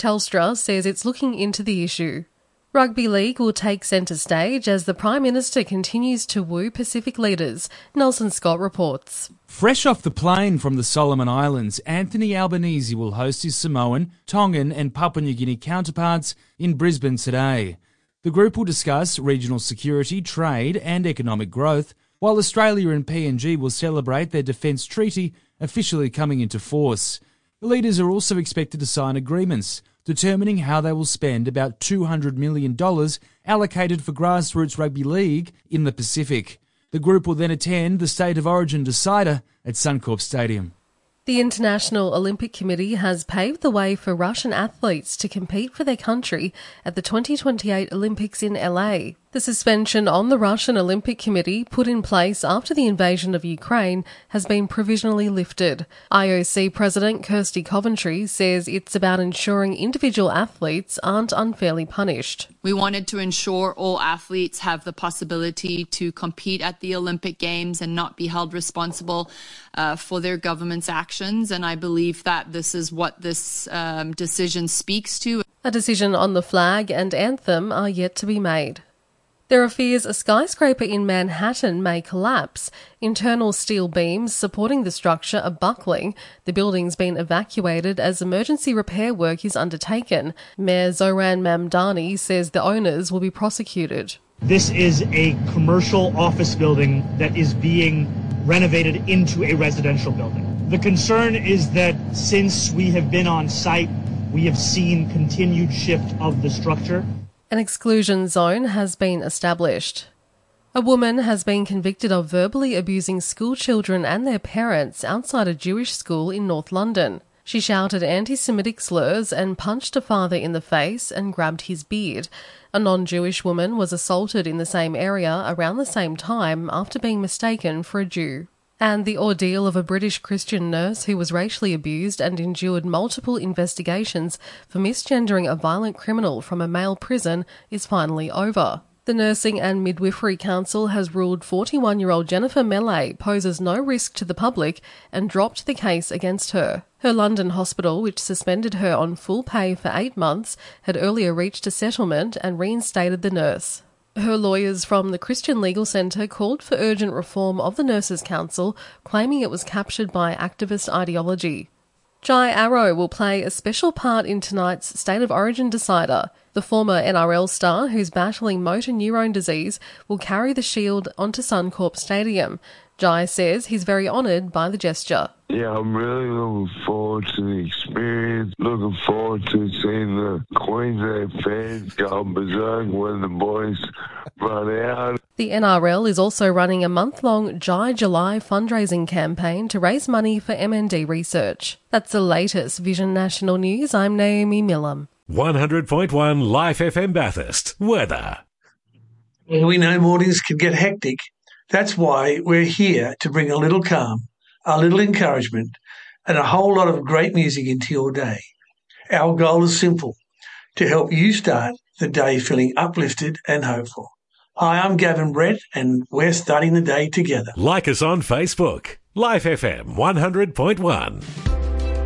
Telstra says it's looking into the issue. Rugby league will take centre stage as the Prime Minister continues to woo Pacific leaders, Nelson Scott reports. Fresh off the plane from the Solomon Islands, Anthony Albanese will host his Samoan, Tongan and Papua New Guinea counterparts in Brisbane today. The group will discuss regional security, trade and economic growth, while Australia and PNG will celebrate their defence treaty officially coming into force. The leaders are also expected to sign agreements determining how they will spend about $200 million allocated for grassroots rugby league in the Pacific. The group will then attend the State of Origin decider at Suncorp Stadium. The International Olympic Committee has paved the way for Russian athletes to compete for their country at the 2028 Olympics in LA. The suspension on the Russian Olympic Committee, put in place after the invasion of Ukraine, has been provisionally lifted. IOC President Kirsty Coventry says it's about ensuring individual athletes aren't unfairly punished. We wanted to ensure all athletes have the possibility to compete at the Olympic Games and not be held responsible for their government's actions, and I believe that this is what this decision speaks to. A decision on the flag and anthem are yet to be made. There are fears a skyscraper in Manhattan may collapse. Internal steel beams supporting the structure are buckling. The building's been evacuated as emergency repair work is undertaken. Mayor Zoran Mamdani says the owners will be prosecuted. This is a commercial office building that is being renovated into a residential building. The concern is that since we have been on site, we have seen continued shift of the structure. An exclusion zone has been established. A woman has been convicted of verbally abusing school children and their parents outside a Jewish school in North London. She shouted anti-Semitic slurs and punched a father in the face and grabbed his beard. A non-Jewish woman was assaulted in the same area around the same time after being mistaken for a Jew. And the ordeal of a British Christian nurse who was racially abused and endured multiple investigations for misgendering a violent criminal from a male prison is finally over. The Nursing and Midwifery Council has ruled 41-year-old Jennifer Mellay poses no risk to the public and dropped the case against her. Her London hospital, which suspended her on full pay for 8 months, had earlier reached a settlement and reinstated the nurse. Her lawyers from the Christian Legal Centre called for urgent reform of the Nurses' Council, claiming it was captured by activist ideology. Jai Arrow will play a special part in tonight's State of Origin decider. The former NRL star, who's battling motor neurone disease, will carry the shield onto Suncorp Stadium. Jai says he's very honoured by the gesture. Yeah, I'm really looking forward to the experience. Looking forward to seeing the Queensland fans go berserk when the boys run out. The NRL is also running a month-long Jai July fundraising campaign to raise money for MND research. That's the latest Vision National News. I'm Naomi Millam. 100.1 Life FM Bathurst. Weather. Well, we know mornings can get hectic. That's why we're here to bring a little calm, a little encouragement, and a whole lot of great music into your day. Our goal is simple, to help you start the day feeling uplifted and hopeful. Hi, I'm Gavin Brett, and we're starting the day together. Like us on Facebook. Life FM 100.1.